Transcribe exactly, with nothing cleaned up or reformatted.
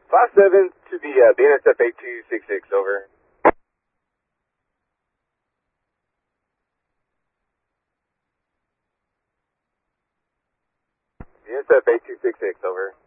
Five seven to the uh, B N S F eight two six six, over. B N S F eight two six six, over.